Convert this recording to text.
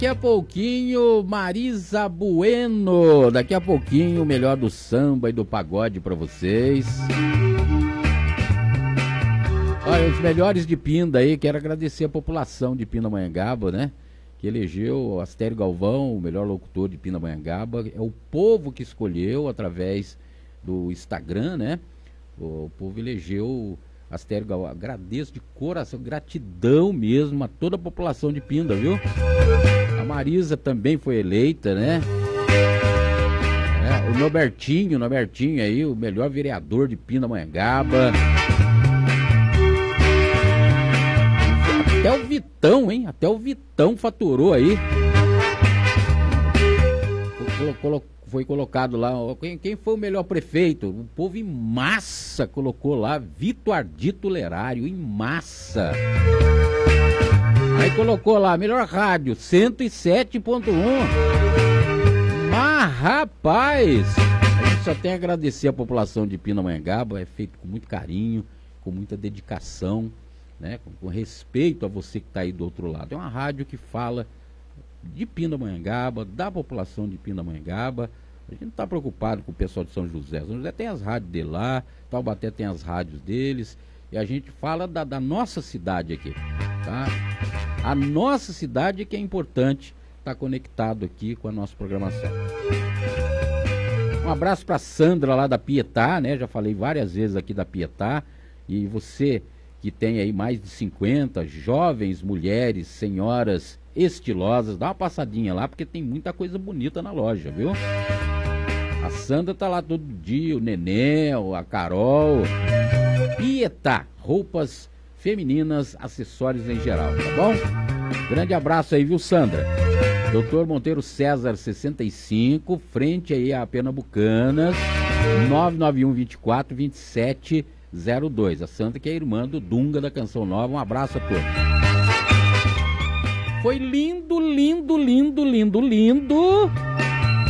Daqui a pouquinho, Marisa Bueno. Daqui a pouquinho, o melhor do samba e do pagode pra vocês. Olha, os melhores de Pinda aí, quero agradecer a população de Pindamonhangaba, né? Que elegeu o Astério Galvão, o melhor locutor de Pindamonhangaba. É o povo que escolheu através do Instagram, né? O povo elegeu Astério Galvão. Agradeço de coração, gratidão mesmo a toda a população de Pinda, viu? A Marisa também foi eleita, né? O Norbertinho aí, o melhor vereador de Pindamonhangaba. Até o Vitão, hein? Até o Vitão faturou aí. Foi colocado lá, quem foi o melhor prefeito? O povo em massa colocou lá, Vitor Ardito Lerário, em massa. Aí colocou lá, melhor rádio, 107.1. Mas, rapaz, a gente só tem a agradecer a população de Pindamonhangaba, é feito com muito carinho, com muita dedicação, né? Com respeito a você que está aí do outro lado. É uma rádio que fala de Pindamonhangaba, da população de Pindamonhangaba. A gente não está preocupado com o pessoal de São José. São José tem as rádios dele lá, Taubaté tem as rádios deles, e a gente fala da nossa cidade aqui, tá? A nossa cidade que é importante estar conectado aqui com a nossa programação. Um abraço para Sandra lá da Pietá, né? Já falei várias vezes aqui da Pietá. E você que tem aí mais de 50, jovens, mulheres, senhoras estilosas, dá uma passadinha lá, porque tem muita coisa bonita na loja, viu? A Sandra tá lá todo dia, o Nenel, a Carol. Pietá, roupas femininas, acessórios em geral, tá bom? Grande abraço aí, viu, Sandra? Doutor Monteiro César 65, frente aí a Pernambucanas, 991-24-2702. A Sandra que é irmã do Dunga da Canção Nova. Um abraço a todos. Foi lindo, lindo, lindo, lindo, lindo